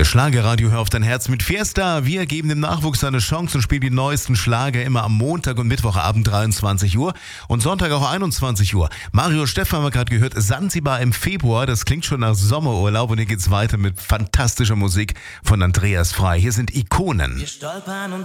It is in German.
Der Schlagerradio Hör auf dein Herz mit Fiesta. Wir geben dem Nachwuchs eine Chance und spielen die neuesten Schlager immer am Montag und Mittwochabend 23 Uhr und Sonntag auch 21 Uhr. Mario Stephan haben wir gerade gehört, Sansibar im Februar, das klingt schon nach Sommerurlaub und hier geht's weiter mit fantastischer Musik von Andreas Frei. Hier sind Ikonen. Wir stolpern und